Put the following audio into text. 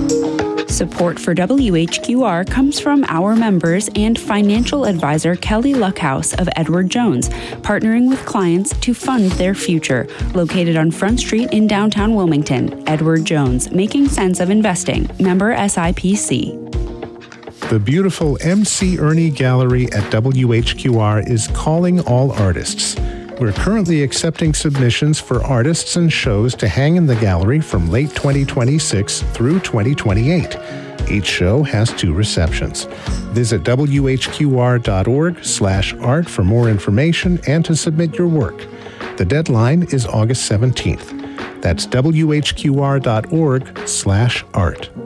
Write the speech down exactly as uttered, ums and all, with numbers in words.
Support for W H Q R comes from our members and financial advisor Kelly Luckhouse of Edward Jones, partnering with clients to fund their future. Located on Front Street in downtown Wilmington, Edward Jones, making sense of investing. Member S I P C. The beautiful M C Ernie Gallery at W H Q R is calling all artists. We're currently accepting submissions for artists and shows to hang in the gallery from late twenty twenty-six through twenty twenty-eight. Each show has two receptions. Visit W H Q R dot org slash art for more information and to submit your work. The deadline is August seventeenth. That's W H Q R dot org slash art.